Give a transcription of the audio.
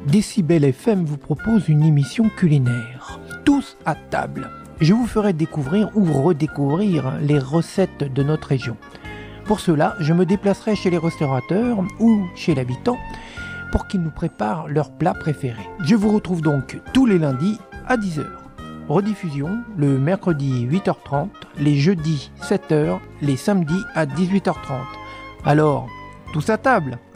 Décibel FM vous propose une émission culinaire. Tous à table. Je vous ferai découvrir ou redécouvrir les recettes de notre région. Pour cela, je me déplacerai chez les restaurateurs ou chez l'habitant pour qu'ils nous préparent leurs plats préférés. Je vous retrouve donc tous les lundis à 10h. Rediffusion le mercredi 8h30, les jeudis 7h, les samedis à 18h30. Alors, tous à table!